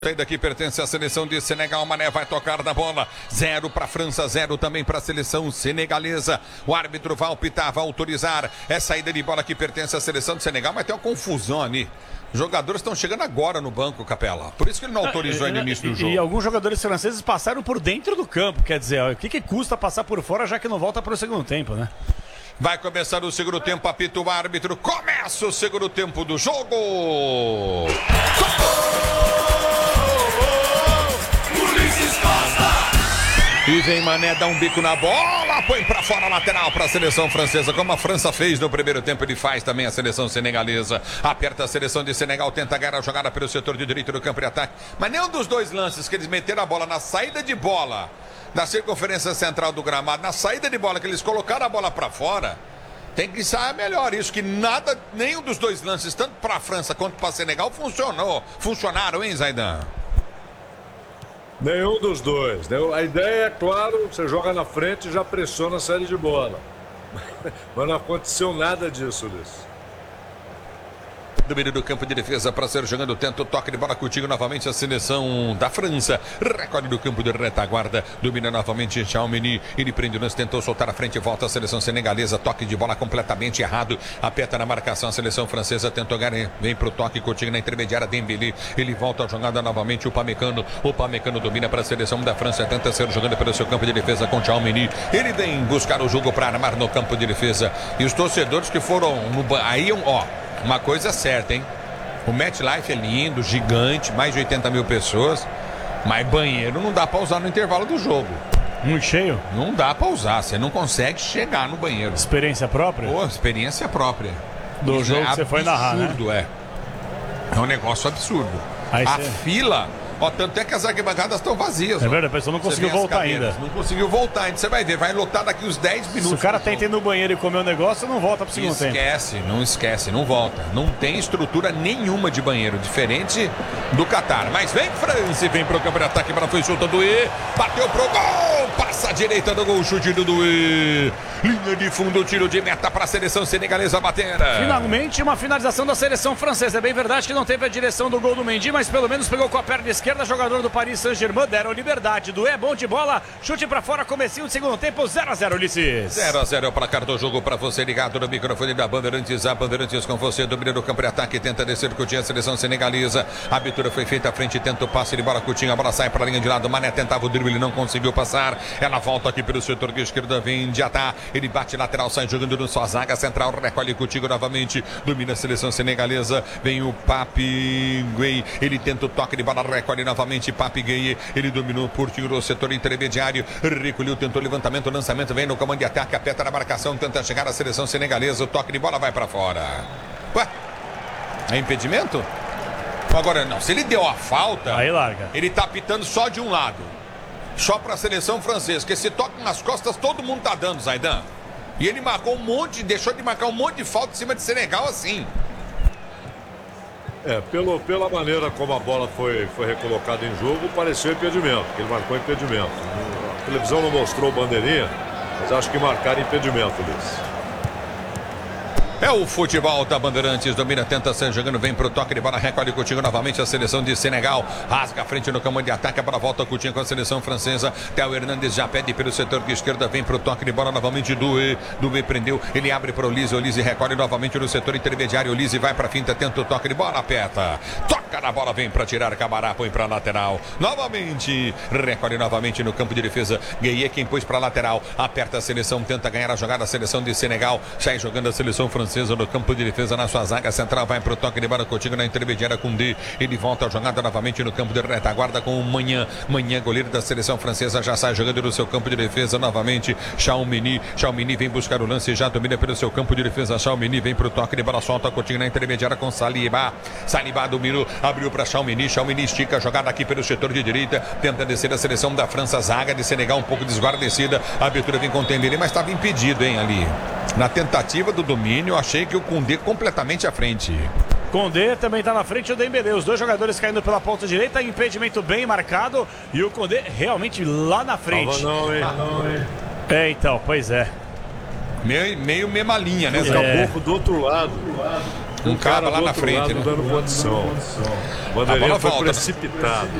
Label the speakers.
Speaker 1: Saída que pertence à seleção de Senegal. Mané vai tocar na bola. 0 para a França, 0 também para a seleção senegalesa. O árbitro vai apitar, vai autorizar. É saída de bola que pertence à seleção de Senegal, mas tem uma confusão ali. Os jogadores estão chegando agora no banco, Capela. Por isso que ele não autorizou no início do jogo.
Speaker 2: E alguns jogadores franceses passaram por dentro do campo. Quer dizer, o que custa passar por fora, já que não volta para o segundo tempo, né?
Speaker 1: Vai começar o segundo tempo, apita o árbitro. Começa o segundo tempo do jogo. E vem Mané, dá um bico na bola, põe pra fora a lateral pra seleção francesa, como a França fez no primeiro tempo, ele faz também a seleção senegalesa. Aperta a seleção de Senegal, tenta ganhar a jogada pelo setor de direito do campo de ataque. Mas nenhum dos dois lances que eles meteram a bola na saída de bola da circunferência central do gramado, na saída de bola que eles colocaram a bola pra fora, tem que sair melhor isso, que nada, nenhum dos dois lances, tanto pra França quanto pra Senegal, funcionaram, hein, Zaidan?
Speaker 3: Nenhum dos dois. A ideia é, claro, você joga na frente e já pressiona a saída de bola. Mas não aconteceu nada disso, Luiz.
Speaker 1: Domínio do campo de defesa para ser jogando, tenta o toque de bola contigo novamente a seleção da França. Recorde do campo de retaguarda, domina novamente Tchouaméni. Ele prende o lance, tentou soltar a frente, volta a seleção senegalesa. Toque de bola completamente errado. Aperta na marcação a seleção francesa, tentou ganhar, vem pro toque contigo na intermediária. Dembélé, ele volta a jogada novamente. O Pamecano domina para a seleção da França, tenta ser jogando pelo seu campo de defesa com Tchouaméni. Ele vem buscar o jogo para armar no campo de defesa. E os torcedores que foram no aí, ó. Uma coisa certa, hein? O MetLife é lindo, gigante, mais de 80 mil pessoas. Mas banheiro não dá pra usar no intervalo do jogo.
Speaker 2: Muito cheio?
Speaker 1: Não dá pra usar, você não consegue chegar no banheiro.
Speaker 2: Experiência própria?
Speaker 1: Pô, experiência própria.
Speaker 2: Do
Speaker 1: Isso
Speaker 2: jogo
Speaker 1: é
Speaker 2: que você foi narrar, né?
Speaker 1: Absurdo, é. É um negócio absurdo.
Speaker 2: Aí
Speaker 1: a
Speaker 2: você...
Speaker 1: fila... Ó, tanto é que as arquibancadas estão vazias.
Speaker 2: É verdade, a pessoa não conseguiu voltar ainda.
Speaker 1: Não conseguiu voltar ainda. Você vai ver, vai lotar daqui uns 10 minutos.
Speaker 2: Se o cara tenta ir no banheiro e comer o negócio, não volta pro segundo tempo.
Speaker 1: Esquece, não volta. Não tem estrutura nenhuma de banheiro, diferente do Catar. Mas vem França, vem pro campo de ataque, para foi chuta do E, bateu pro gol, passa a direita do gol, chute do E. Linha de fundo, tiro de meta para a seleção senegalesa bater.
Speaker 2: Finalmente uma finalização da seleção francesa. É bem verdade que não teve a direção do gol do Mendy, mas pelo menos pegou com a perna esquerda. Jogador do Paris Saint-Germain, deram liberdade. Do É bom de bola, chute pra fora, comecinho do segundo tempo, 0-0, Ulisses.
Speaker 1: 0-0 é o placar do jogo para você ligado no microfone da Bandeirantes. A Bandeirantes com você, domina do campo de ataque, tenta descer Coutinho, a seleção senegalesa. A abertura foi feita à frente, tenta o passe de bola, Coutinho, a bola sai para a linha de lado. Mané tentava o drible, ele não conseguiu passar. Ela volta aqui pelo setor de esquerda, vem de Atá. Ele bate lateral, sai jogando no sua zaga central, recolhe Coutinho novamente, domina a seleção senegalesa. Vem o Papi Gueye, ele tenta o toque de bola, recolhe novamente Papi Gueye, ele dominou por tiro o setor intermediário, recolheu, tentou levantamento, lançamento, vem no comando de ataque, aperta na marcação, tenta chegar a seleção senegalesa, o toque de bola vai para fora. Ué, é impedimento? Agora não, se ele deu a falta,
Speaker 2: aí larga.
Speaker 1: Ele tá apitando só de um lado, só para a seleção francesa, que esse toque nas costas todo mundo tá dando, Zaidan. E ele marcou deixou de marcar um monte de falta em cima de Senegal assim.
Speaker 3: Pela maneira como a bola foi recolocada em jogo, pareceu impedimento, que ele marcou impedimento. A televisão não mostrou bandeirinha, mas acho que marcaram impedimento, Luiz.
Speaker 1: É o futebol da Bandeirantes, domina, tenta ser jogando, vem pro toque de bola, recolhe Coutinho novamente a seleção de Senegal, rasga a frente no comando de ataque, a bola volta Coutinho com a seleção francesa. Theo Hernandes já pede pelo setor de esquerda, vem pro toque de bola novamente do E prendeu, ele abre pro Olise, Olise recolhe novamente no setor intermediário, Olise vai pra finta, tenta o toque de bola, aperta, toca na bola, vem pra tirar, Camará põe pra lateral, novamente, recolhe novamente no campo de defesa, Gueye quem pôs pra lateral, aperta a seleção, tenta ganhar a jogada, a seleção de Senegal, sai jogando a seleção francesa no campo de defesa, na sua zaga central, vai pro toque de bola contigo na intermediária com D, ele volta a jogada novamente no campo de retaguarda com o Manhã, goleiro da seleção francesa, já sai jogando no seu campo de defesa novamente, Tchouaméni vem buscar o lance, já domina pelo seu campo de defesa, Tchouaméni vem pro toque de bola, solta contigo na intermediária com Saliba dominou, abriu pra Tchouaméni estica a jogada aqui pelo setor de direita, tenta descer a seleção da França, zaga de Senegal um pouco desguarnecida, a abertura vem com o Dembélé, mas estava impedido, hein, ali. Na tentativa do domínio, achei que o Koundé completamente à frente.
Speaker 2: Koundé também está na frente, o Dembélé. Os dois jogadores caindo pela ponta direita, impedimento bem marcado. E o Koundé realmente lá na frente.
Speaker 3: Não, hein?
Speaker 2: Então, pois é.
Speaker 1: Meio mesma linha, né,
Speaker 3: Zé? Caboclo do outro lado.
Speaker 1: Um cara lá
Speaker 3: do
Speaker 1: na
Speaker 3: outro
Speaker 1: frente,
Speaker 3: lado
Speaker 1: né?
Speaker 3: dando condição. O
Speaker 1: A bola
Speaker 3: bandeirinha foi
Speaker 1: volta,
Speaker 3: precipitado.